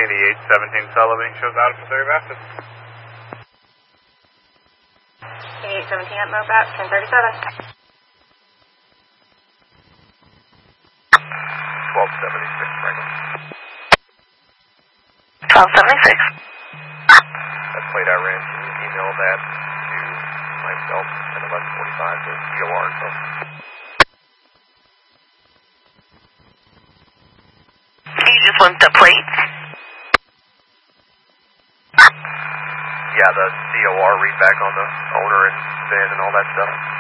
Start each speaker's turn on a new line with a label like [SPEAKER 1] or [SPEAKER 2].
[SPEAKER 1] 8817 Sullivan shows out of Missouri Baptist.
[SPEAKER 2] 8817 at Mobat, 1037.
[SPEAKER 1] 1276, Franklin.
[SPEAKER 2] 1276.
[SPEAKER 1] That's plate I ran. Can you email that to myself at 1145 to COR? So.
[SPEAKER 2] You just want the plates?
[SPEAKER 1] Yeah, the COR read back on the owner and VIN and all that stuff.